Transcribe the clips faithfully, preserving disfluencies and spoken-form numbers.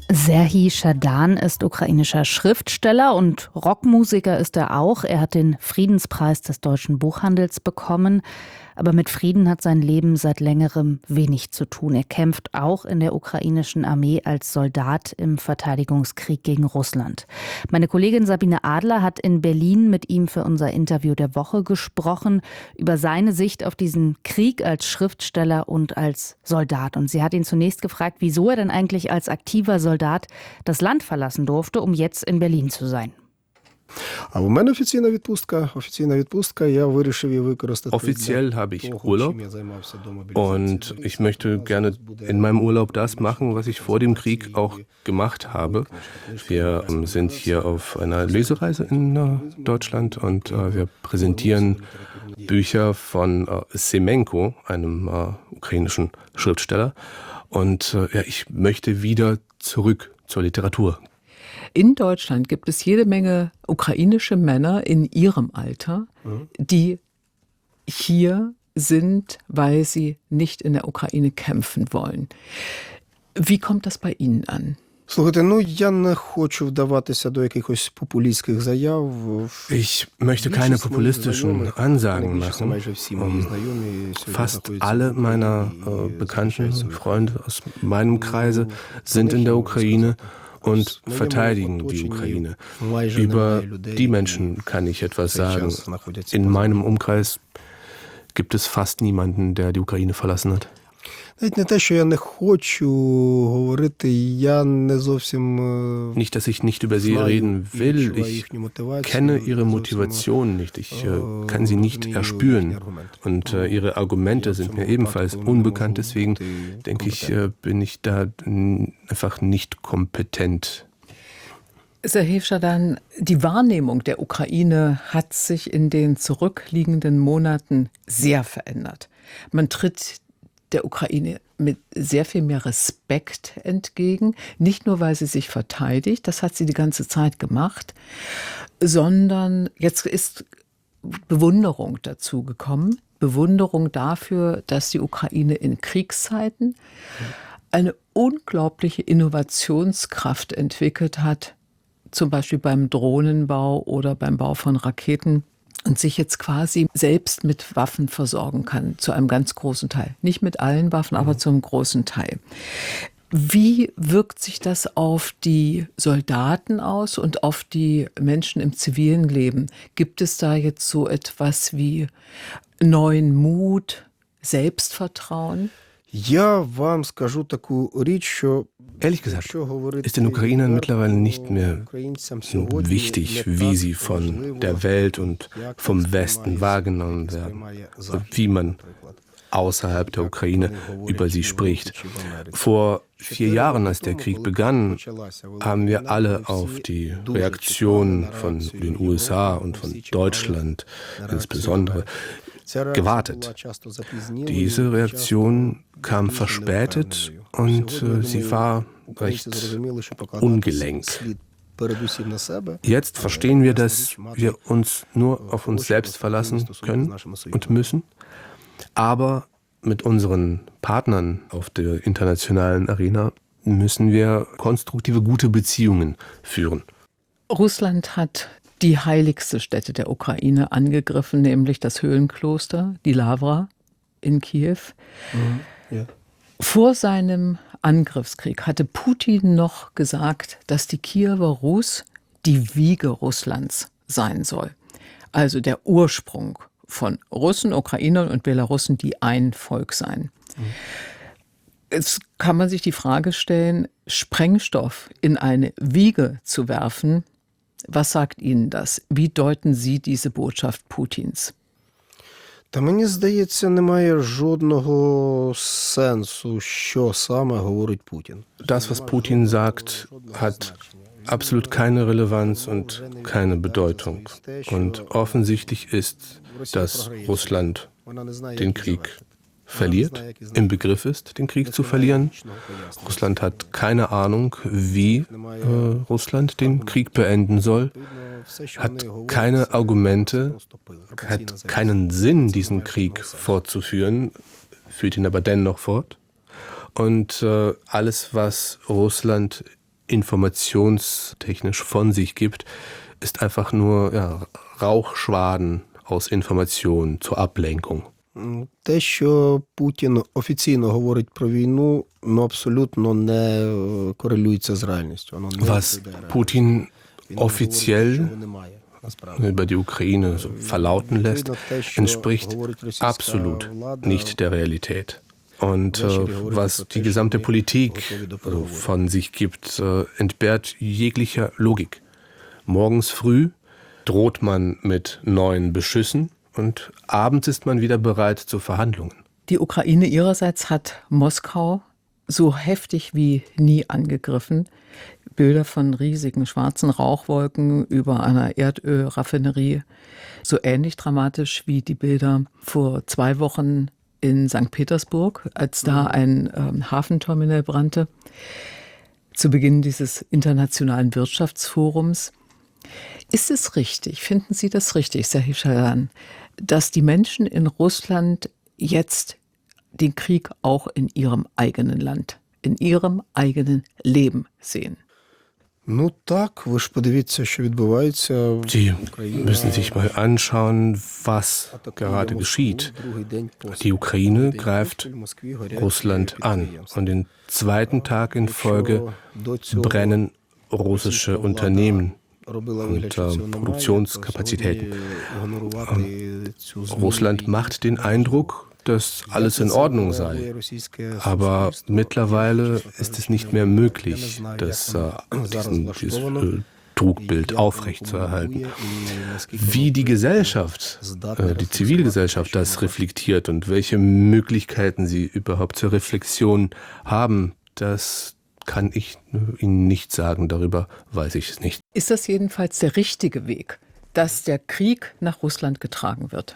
Serhij Schadan ist ukrainischer Schriftsteller und Rockmusiker ist er auch. Er hat den Friedenspreis des Deutschen Buchhandels bekommen. Aber mit Frieden hat sein Leben seit längerem wenig zu tun. Er kämpft auch in der ukrainischen Armee als Soldat im Verteidigungskrieg gegen Russland. Meine Kollegin Sabine Adler hat in Berlin mit ihm für unser Interview der Woche gesprochen, über seine Sicht auf diesen Krieg als Schriftsteller und als Soldat. Und sie hat ihn zunächst gefragt, wieso er denn eigentlich als aktiver Soldat das Land verlassen durfte, um jetzt in Berlin zu sein. Offiziell habe ich Urlaub und ich möchte gerne in meinem Urlaub das machen, was ich vor dem Krieg auch gemacht habe. Wir sind hier auf einer Lesereise in Deutschland und wir präsentieren Bücher von Semenko, einem ukrainischen Schriftsteller. Und ja, ich möchte wieder zurück zur Literatur. In Deutschland gibt es jede Menge ukrainische Männer in ihrem Alter, die hier sind, weil sie nicht in der Ukraine kämpfen wollen. Wie kommt das bei Ihnen an? Ich möchte keine populistischen Ansagen machen. Fast alle meiner äh, Bekannten und Freunde aus meinem Kreise sind in der Ukraine und verteidigen die Ukraine. Über die Menschen kann ich etwas sagen. In meinem Umkreis gibt es fast niemanden, der die Ukraine verlassen hat. Nicht, dass ich nicht über sie reden will, ich kenne ihre Motivation nicht, ich äh, kann sie nicht erspüren und äh, ihre Argumente sind mir ebenfalls unbekannt, deswegen denke ich, äh, bin ich da n- einfach nicht kompetent. Serhij Schadan, die Wahrnehmung der Ukraine hat sich in den zurückliegenden Monaten sehr verändert. Man tritt der Ukraine mit sehr viel mehr Respekt entgegen. Nicht nur, weil sie sich verteidigt, das hat sie die ganze Zeit gemacht, sondern jetzt ist Bewunderung dazu gekommen. Bewunderung dafür, dass die Ukraine in Kriegszeiten eine unglaubliche Innovationskraft entwickelt hat, zum Beispiel beim Drohnenbau oder beim Bau von Raketen. Und sich jetzt quasi selbst mit Waffen versorgen kann, zu einem ganz großen Teil. Nicht mit allen Waffen, aber zum großen Teil. Wie wirkt sich das auf die Soldaten aus und auf die Menschen im zivilen Leben? Gibt es da jetzt so etwas wie neuen Mut, Selbstvertrauen? Ehrlich gesagt ist den Ukrainern mittlerweile nicht mehr wichtig, wie sie von der Welt und vom Westen wahrgenommen werden, wie man außerhalb der Ukraine über sie spricht. Vor vier Jahren, als der Krieg begann, haben wir alle auf die Reaktion von den U S A und von Deutschland insbesondere gewartet. Diese Reaktion kam verspätet und äh, sie war recht ungelenk. Jetzt verstehen wir, dass wir uns nur auf uns selbst verlassen können und müssen, aber mit unseren Partnern auf der internationalen Arena müssen wir konstruktive, gute Beziehungen führen. Russland hat die heiligste Stätte der Ukraine angegriffen, nämlich das Höhlenkloster, die Lawra in Kiew. Mhm, ja. Vor seinem Angriffskrieg hatte Putin noch gesagt, dass die Kiewer Rus die Wiege Russlands sein soll. Also der Ursprung von Russen, Ukrainern und Belarussen, die ein Volk seien. Mhm. Jetzt kann man sich die Frage stellen, Sprengstoff in eine Wiege zu werfen, was sagt Ihnen das? Wie deuten Sie diese Botschaft Putins? Та мені здається, немає жодного сенсу, що саме говорить Путін. Das, was Putin sagt, hat absolut keine Relevanz und keine Bedeutung. Und offensichtlich ist, dass Russland den Krieg verliert, im Begriff ist, den Krieg zu verlieren. Russland hat keine Ahnung, wie äh, Russland den Krieg beenden soll, hat keine Argumente, hat keinen Sinn, diesen Krieg fortzuführen, führt ihn aber dennoch fort. Und äh, alles, was Russland informationstechnisch von sich gibt, ist einfach nur ja, Rauchschwaden aus Informationen zur Ablenkung. Те, що Путін офіційно говорить про війну, ну абсолютно не корелюється з реальністю. Was Putin offiziell über die Ukraine so verlauten lässt, entspricht absolut nicht der Realität. Und äh, was die gesamte Politik äh, von sich gibt, äh, entbehrt jeglicher Logik. Morgens früh droht man mit neuen Beschüssen und abends ist man wieder bereit zu Verhandlungen. Die Ukraine ihrerseits hat Moskau so heftig wie nie angegriffen. Bilder von riesigen schwarzen Rauchwolken über einer Erdölraffinerie, so ähnlich dramatisch wie die Bilder vor zwei Wochen in Sankt Petersburg, als da ein ähm, Hafenterminal brannte, zu Beginn dieses internationalen Wirtschaftsforums. Ist es richtig, finden Sie das richtig, Serhii Shadan, dass die Menschen in Russland jetzt den Krieg auch in ihrem eigenen Land, in ihrem eigenen Leben sehen? Ну так, ви ж подивіться, що відбувається. Sie müssen sich mal anschauen, was gerade geschieht. Die Ukraine greift Russland an und den zweiten Tag in Folge brennen russische Unternehmen und äh, Produktionskapazitäten. Ähm, Russland macht den Eindruck, dass alles in Ordnung sei. Aber mittlerweile ist es nicht mehr möglich, das, äh, diesen, dieses äh, Trugbild aufrechtzuerhalten. Wie die Gesellschaft, äh, die Zivilgesellschaft das reflektiert und welche Möglichkeiten sie überhaupt zur Reflexion haben, das kann ich Ihnen nicht sagen. Darüber weiß ich es nicht. Ist das jedenfalls der richtige Weg, dass der Krieg nach Russland getragen wird?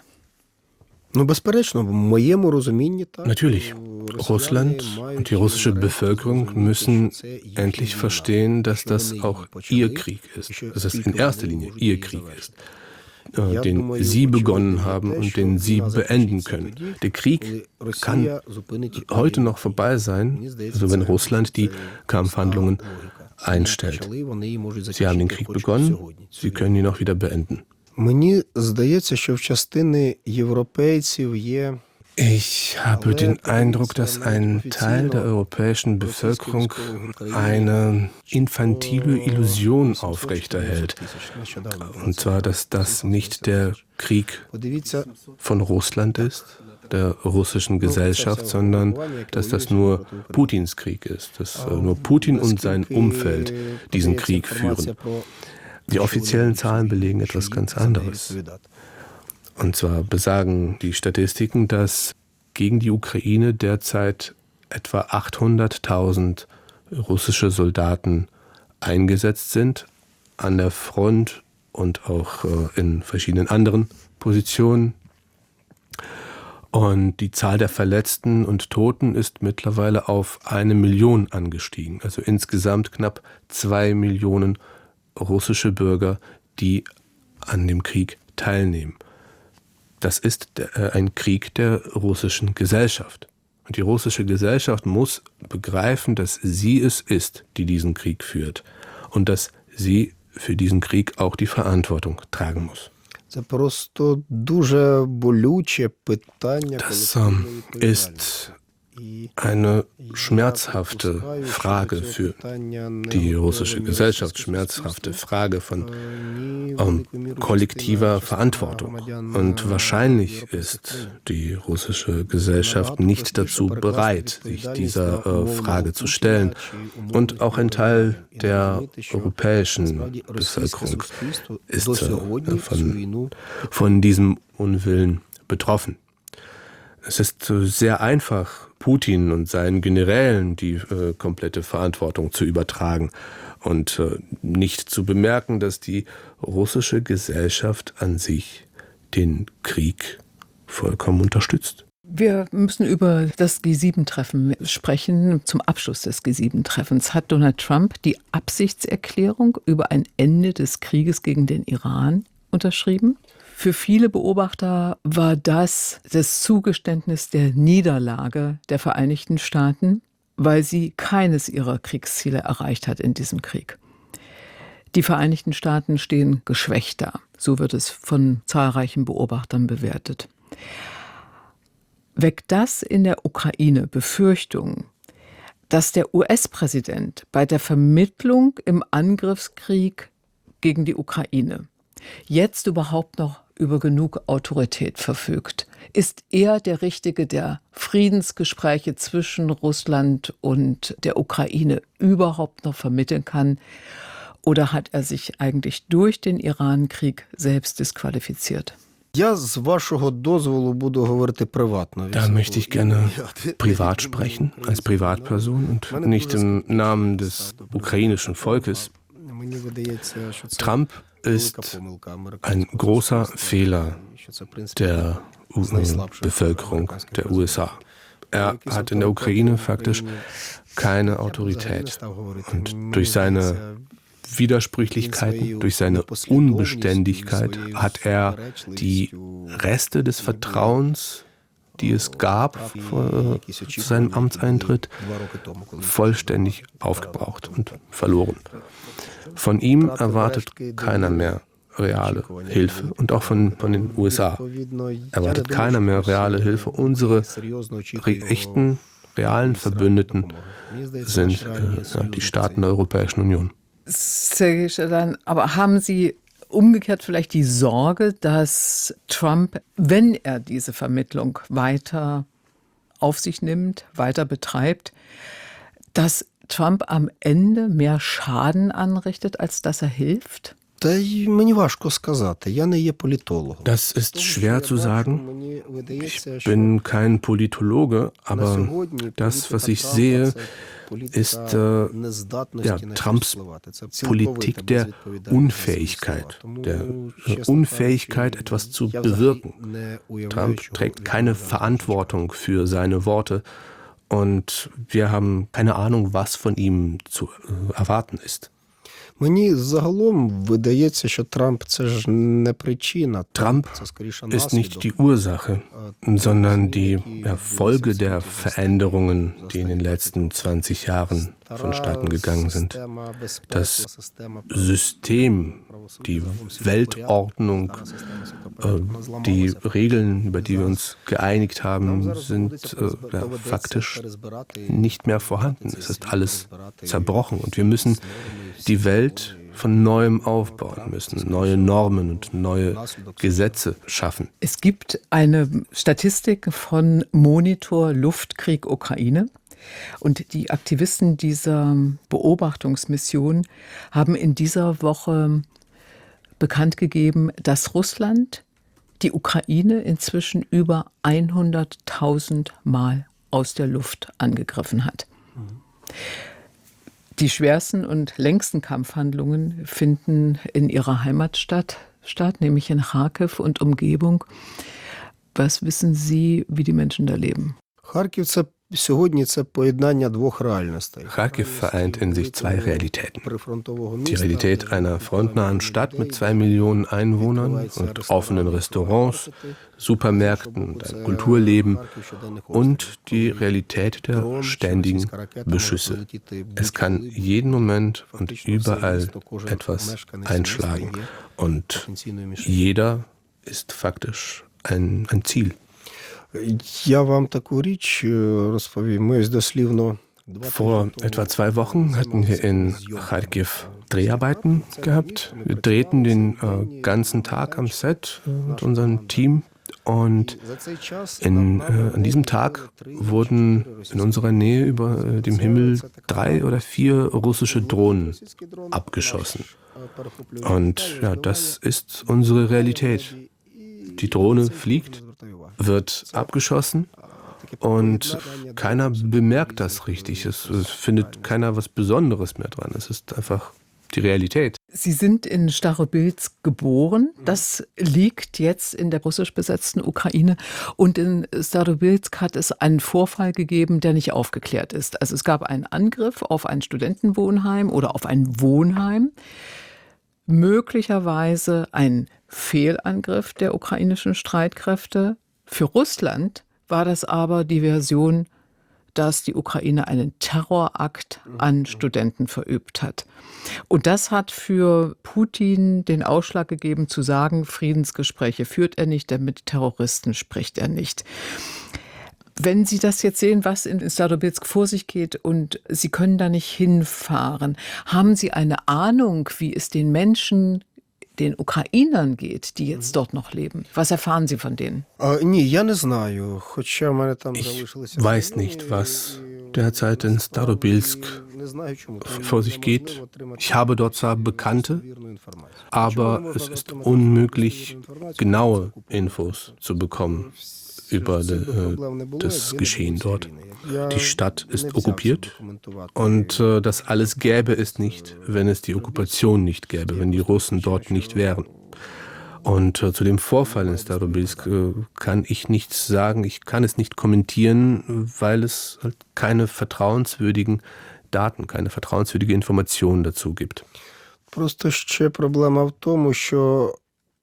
Natürlich, Russland und die russische Bevölkerung müssen endlich verstehen, dass das auch ihr Krieg ist, dass es in erster Linie ihr Krieg ist, den sie begonnen haben und den sie beenden können. Der Krieg kann heute noch vorbei sein, also wenn Russland die Kampfhandlungen einstellt. Sie haben den Krieg begonnen, sie können ihn auch wieder beenden. Мені здається, що в частини європейців є Ich habe den Eindruck, dass ein Teil der europäischen Bevölkerung eine infantile Illusion aufrechterhält. Und zwar, dass das nicht der Krieg von Russland ist, der russischen Gesellschaft, sondern dass das nur Putins Krieg ist, dass nur Putin und sein Umfeld diesen Krieg führen. Die offiziellen Zahlen belegen etwas ganz anderes. Und zwar besagen die Statistiken, dass gegen die Ukraine derzeit etwa achthunderttausend russische Soldaten eingesetzt sind an der Front und auch in verschiedenen anderen Positionen. Und die Zahl der Verletzten und Toten ist mittlerweile auf eine Million angestiegen. Also insgesamt knapp zwei Millionen russische Bürger, die an dem Krieg teilnehmen. Das ist ein Krieg der russischen Gesellschaft. Und die russische Gesellschaft muss begreifen, dass sie es ist, die diesen Krieg führt. Und dass sie für diesen Krieg auch die Verantwortung tragen muss. Das ähm, ist eine schmerzhafte Frage für die russische Gesellschaft, schmerzhafte Frage von ähm, kollektiver Verantwortung. Und wahrscheinlich ist die russische Gesellschaft nicht dazu bereit, sich dieser äh, Frage zu stellen. Und auch ein Teil der europäischen Bevölkerung ist äh, von, von diesem Unwillen betroffen. Es ist sehr einfach, Putin und seinen Generälen die äh, komplette Verantwortung zu übertragen und äh, nicht zu bemerken, dass die russische Gesellschaft an sich den Krieg vollkommen unterstützt. Wir müssen über das G sieben Treffen sprechen. Zum Abschluss des G sieben Treffens hat Donald Trump die Absichtserklärung über ein Ende des Krieges gegen den Iran unterschrieben. Für viele Beobachter war das das Zugeständnis der Niederlage der Vereinigten Staaten. weil sie keines ihrer Kriegsziele erreicht hat in diesem Krieg. Die Vereinigten Staaten stehen geschwächt da. So wird es von zahlreichen Beobachtern bewertet. Weckt das in der Ukraine Befürchtungen, dass der U S-Präsident bei der Vermittlung im Angriffskrieg gegen die Ukraine jetzt überhaupt noch über genug Autorität verfügt? Ist er der Richtige, der Friedensgespräche zwischen Russland und der Ukraine überhaupt noch vermitteln kann? Oder hat er sich eigentlich durch den Iran-Krieg selbst disqualifiziert? Da möchte ich gerne privat sprechen, als Privatperson und nicht im Namen des ukrainischen Volkes. Trump ist ein großer Fehler der Bevölkerung der U S A. Er hat in der Ukraine faktisch keine Autorität. Und durch seine Widersprüchlichkeiten, durch seine Unbeständigkeit hat er die Reste des Vertrauens, die es gab vor zu seinem Amtseintritt, vollständig aufgebraucht und verloren. Von ihm erwartet keiner mehr reale Hilfe und auch von, von den U S A erwartet keiner mehr reale Hilfe. Unsere re- echten, realen Verbündeten sind äh, die Staaten der Europäischen Union. Sergej Schahdan, aber haben Sie umgekehrt vielleicht die Sorge, dass Trump, wenn er diese Vermittlung weiter auf sich nimmt, weiter betreibt, dass Trump am Ende mehr Schaden anrichtet, als dass er hilft? Das ist schwer zu sagen. Ich bin kein Politologe, aber das, was ich sehe, ist äh, ja, Trumps Politik der Unfähigkeit, der Unfähigkeit, etwas zu bewirken. Trump trägt keine Verantwortung für seine Worte und wir haben keine Ahnung, was von ihm zu äh, erwarten ist. Trump ist nicht die Ursache, sondern die ja, Folge der Veränderungen, die in den letzten zwanzig Jahren vonstatten gegangen sind. Das System, die Weltordnung, äh, die Regeln, über die wir uns geeinigt haben, sind äh, ja, faktisch nicht mehr vorhanden. Es ist alles zerbrochen und wir müssen die Welt von neuem aufbauen, müssen neue Normen und neue Gesetze schaffen. Es gibt eine Statistik von Monitor Luftkrieg Ukraine. Und die Aktivisten dieser Beobachtungsmission haben in dieser Woche bekannt gegeben, dass Russland die Ukraine inzwischen über hunderttausend Mal aus der Luft angegriffen hat. Mhm. Die schwersten und längsten Kampfhandlungen finden in ihrer Heimatstadt statt, nämlich in Charkiw und Umgebung. Was wissen Sie, wie die Menschen da leben? Charkiw vereint in sich zwei Realitäten. Die Realität einer frontnahen Stadt mit zwei Millionen Einwohnern und offenen Restaurants, Supermärkten und einem Kulturleben und die Realität der ständigen Beschüsse. Es kann jeden Moment und überall etwas einschlagen und jeder ist faktisch ein, ein Ziel. Vor etwa zwei Wochen hatten wir in Charkiw Dreharbeiten gehabt. Wir drehten den äh, ganzen Tag am Set äh, mit unserem Team und in, äh, an diesem Tag wurden in unserer Nähe über äh, dem Himmel drei oder vier russische Drohnen abgeschossen. Und ja, das ist unsere Realität. Die Drohne fliegt, wird abgeschossen und keiner bemerkt das richtig. Es, es findet keiner was Besonderes mehr dran. Es ist einfach die Realität. Sie sind in Starobylsk geboren. Das liegt jetzt in der russisch besetzten Ukraine. Und in Starobylsk hat es einen Vorfall gegeben, der nicht aufgeklärt ist. Also es gab einen Angriff auf ein Studentenwohnheim oder auf ein Wohnheim. Möglicherweise ein Fehlangriff der ukrainischen Streitkräfte. Für Russland war das aber die Version dass die Ukraine einen Terrorakt an Studenten verübt hat. Und das hat für Putin den Ausschlag gegeben, zu sagen, Friedensgespräche führt er nicht, denn mit Terroristen spricht er nicht. Wenn Sie das jetzt sehen, was in Starobilsk vor sich geht und Sie können da nicht hinfahren, haben Sie eine Ahnung, wie es den Menschen, den Ukrainern geht, die jetzt dort noch leben? Was erfahren Sie von denen? Ich weiß nicht, was derzeit in Starobilsk vor sich geht. Ich habe dort zwar Bekannte, aber es ist unmöglich, genaue Infos zu bekommen über de, äh, das Geschehen dort. Die Stadt ist okkupiert und äh, das alles gäbe es nicht, wenn es die Okkupation nicht gäbe, wenn die Russen dort nicht wären. Und äh, zu dem Vorfall in Starobilsk äh, kann ich nichts sagen, ich kann es nicht kommentieren, weil es halt keine vertrauenswürdigen Daten, keine vertrauenswürdige Informationen dazu gibt. Просто ще проблема в тому, що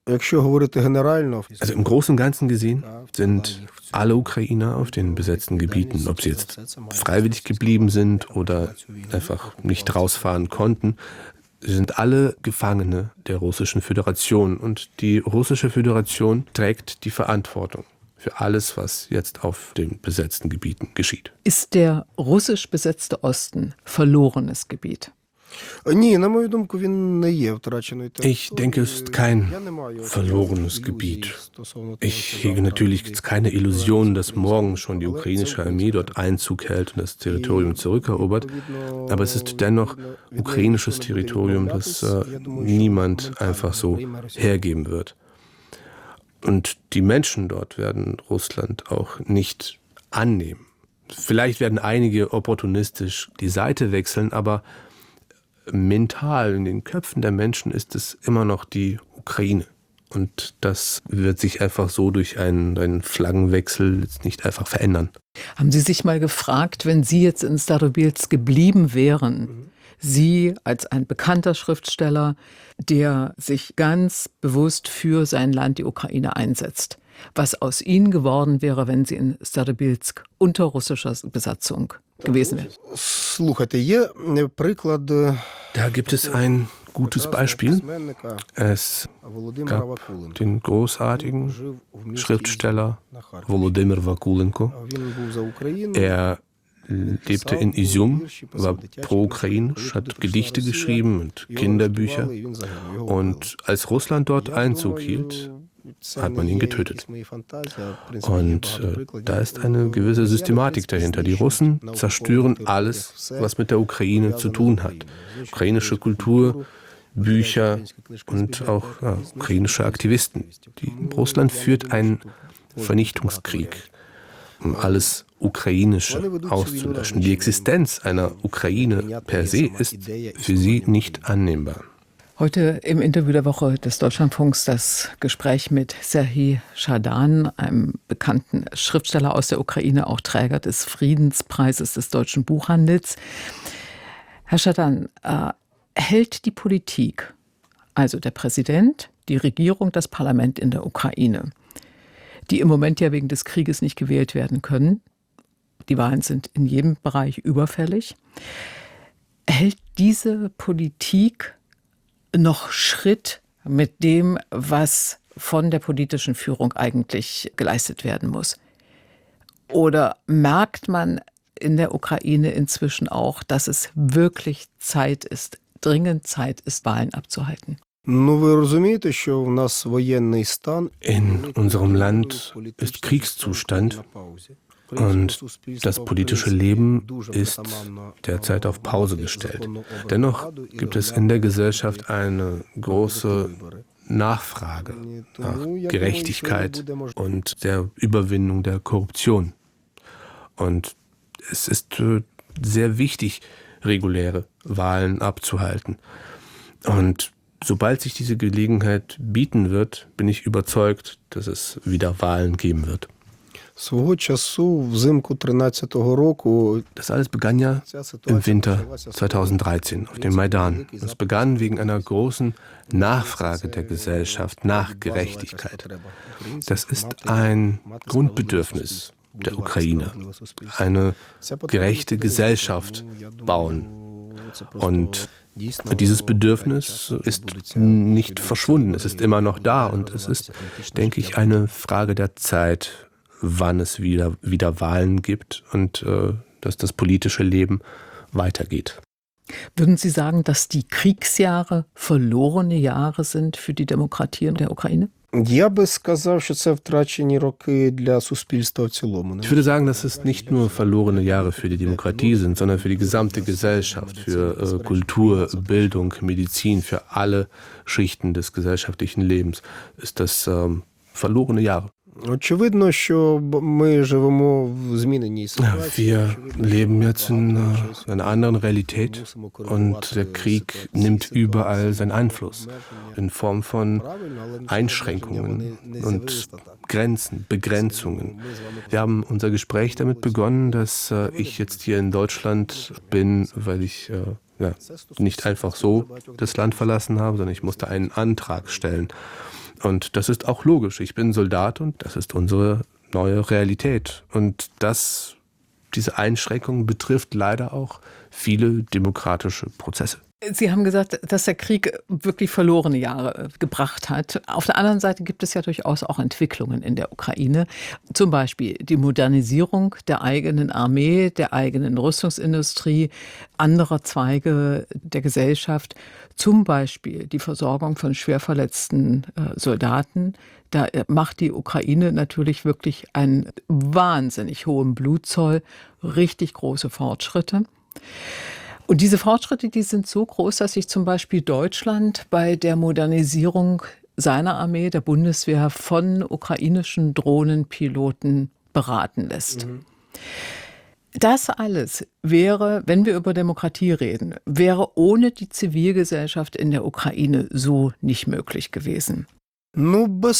Also im Großen und Ganzen gesehen sind alle Ukrainer auf den besetzten Gebieten, ob sie jetzt freiwillig geblieben sind oder einfach nicht rausfahren konnten, sind alle Gefangene der Russischen Föderation. Und die Russische Föderation trägt die Verantwortung für alles, was jetzt auf den besetzten Gebieten geschieht. Ist der russisch besetzte Osten verlorenes Gebiet? Ich denke, es ist kein verlorenes Gebiet. Ich hege natürlich jetzt keine Illusion, dass morgen schon die ukrainische Armee dort Einzug hält und das Territorium zurückerobert. Aber es ist dennoch ukrainisches Territorium, das äh, niemand einfach so hergeben wird. Und die Menschen dort werden Russland auch nicht annehmen. Vielleicht werden einige opportunistisch die Seite wechseln, aber mental in den Köpfen der Menschen ist es immer noch die Ukraine. Und das wird sich einfach so durch einen, einen Flaggenwechsel jetzt nicht einfach verändern. Haben Sie sich mal gefragt, wenn Sie jetzt in Starobilsk geblieben wären, mhm. Sie als ein bekannter Schriftsteller, der sich ganz bewusst für sein Land, die Ukraine, einsetzt, was aus Ihnen geworden wäre, wenn Sie in Starobilsk unter russischer Besatzung gewesen wären? Da gibt es ein gutes Beispiel. Es gab den großartigen Schriftsteller Volodymyr Vakulenko. Er lebte in Izum, war pro-ukrainisch, hat Gedichte geschrieben und Kinderbücher. Und als Russland dort Einzug hielt, hat man ihn getötet. Und äh, da ist eine gewisse Systematik dahinter. Die Russen zerstören alles, was mit der Ukraine zu tun hat. Ukrainische Kultur, Bücher und auch ja, ukrainische Aktivisten. Die, Russland führt einen Vernichtungskrieg, um alles Ukrainische auszulöschen. Die Existenz einer Ukraine per se ist für sie nicht annehmbar. Heute im Interview der Woche des Deutschlandfunks das Gespräch mit Serhij Schadan, einem bekannten Schriftsteller aus der Ukraine, auch Träger des Friedenspreises des deutschen Buchhandels. Herr Schadan, äh, hält die Politik, also der Präsident, die Regierung, das Parlament in der Ukraine, die im Moment ja wegen des Krieges nicht gewählt werden können, die Wahlen sind in jedem Bereich überfällig, hält diese Politik noch Schritt mit dem, was von der politischen Führung eigentlich geleistet werden muss? Oder merkt man in der Ukraine inzwischen auch, dass es wirklich Zeit ist, dringend Zeit ist, Wahlen abzuhalten? In unserem Land ist Kriegszustand und das politische Leben ist derzeit auf Pause gestellt. Dennoch gibt es in der Gesellschaft eine große Nachfrage nach Gerechtigkeit und der Überwindung der Korruption. Und es ist sehr wichtig, reguläre Wahlen abzuhalten. Und sobald sich diese Gelegenheit bieten wird, bin ich überzeugt, dass es wieder Wahlen geben wird. Das alles begann ja im Winter zweitausenddreizehn auf dem Maidan. Es begann wegen einer großen Nachfrage der Gesellschaft nach Gerechtigkeit. Das ist ein Grundbedürfnis der Ukraine. Eine gerechte Gesellschaft bauen. Und dieses Bedürfnis ist nicht verschwunden, es ist immer noch da und es ist, denke ich, eine Frage der Zeit, wann es wieder, wieder Wahlen gibt und äh, dass das politische Leben weitergeht. Würden Sie sagen, dass die Kriegsjahre verlorene Jahre sind für die Demokratie in der Ukraine? Я би сказав, що це втрачені роки для суспільства в цілому. Ich würde sagen, dass es nicht nur verlorene Jahre für die Demokratie sind, sondern für die gesamte Gesellschaft, für äh, Kultur, Bildung, Medizin, für alle Schichten des gesellschaftlichen Lebens ist das ähm, verlorene Jahre. Очевидно, що ми живемо в зміненій ситуації. Wir leben jetzt in äh, einer anderen Realität und der Krieg nimmt überall seinen Einfluss in Form von Einschränkungen und Grenzen, Begrenzungen. Wir haben unser Gespräch damit begonnen, dass äh, ich jetzt hier in Deutschland bin, weil ich äh, ja, nicht einfach so das Land verlassen habe, sondern ich musste einen Antrag stellen. Und das ist auch logisch. Ich bin Soldat und das ist unsere neue Realität. Und das, diese Einschränkung betrifft leider auch viele demokratische Prozesse. Sie haben gesagt, dass der Krieg wirklich verlorene Jahre gebracht hat. Auf der anderen Seite gibt es ja durchaus auch Entwicklungen in der Ukraine. Zum Beispiel die Modernisierung der eigenen Armee, der eigenen Rüstungsindustrie, anderer Zweige der Gesellschaft. Zum Beispiel die Versorgung von schwer verletzten äh, Soldaten. Da macht die Ukraine natürlich wirklich einen wahnsinnig hohen Blutzoll, richtig große Fortschritte. Und diese Fortschritte, die sind so groß, dass sich zum Beispiel Deutschland bei der Modernisierung seiner Armee, der Bundeswehr, von ukrainischen Drohnenpiloten beraten lässt. Mhm. Das alles wäre, wenn wir über Demokratie reden, wäre ohne die Zivilgesellschaft in der Ukraine so nicht möglich gewesen. Da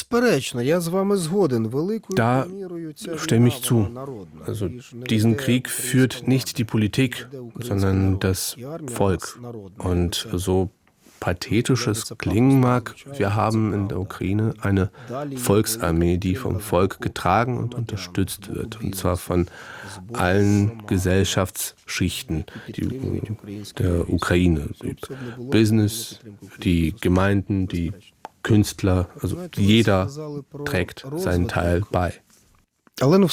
stimme ich zu. Also diesen Krieg führt nicht die Politik, sondern das Volk. Und so pathetisch es klingen mag, wir haben in der Ukraine eine Volksarmee, die vom Volk getragen und unterstützt wird. Und zwar von allen Gesellschaftsschichten die, der Ukraine. Die Business, die Gemeinden, die Künstler, also jeder trägt seinen Teil bei. Ja,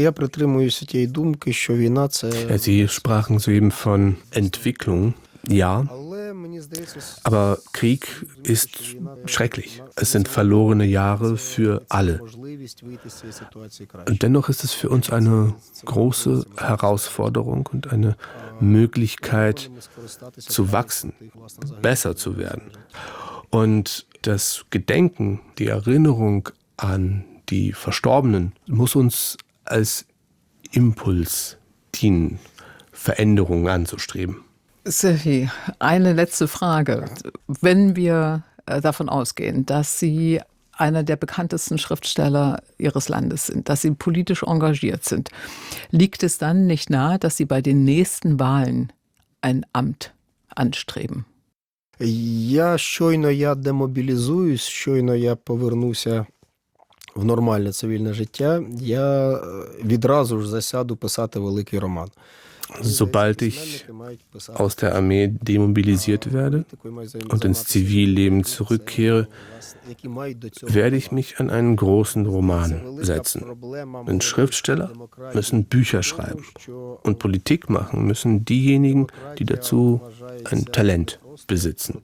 Sie sprachen soeben von Entwicklung. Ja, aber Krieg ist schrecklich. Es sind verlorene Jahre für alle. Und dennoch ist es für uns eine große Herausforderung und eine Möglichkeit zu wachsen, besser zu werden. Und das Gedenken, die Erinnerung an die Verstorbenen muss uns als Impuls dienen, Veränderungen anzustreben. Serhii, eine letzte Frage. Wenn wir davon ausgehen, dass Sie einer der bekanntesten Schriftsteller Ihres Landes sind, dass Sie politisch engagiert sind, liegt es dann nicht nahe, dass Sie bei den nächsten Wahlen ein Amt anstreben? Я щойно я демобілізуюсь, щойно я повернуся в нормальне цивільне життя, я відразу ж засяду писати великий роман. Sobald ich aus der Armee demobilisiert werde und ins Zivilleben zurückkehre, werde ich mich an einen großen Roman setzen. Denn Schriftsteller müssen Bücher schreiben und Politik machen müssen diejenigen, die dazu ein Talent besitzen.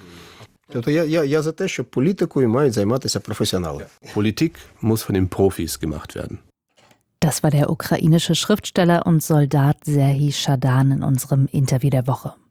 Politik muss von den Profis gemacht werden. Das war der ukrainische Schriftsteller und Soldat Serhii Schadan in unserem Interview der Woche.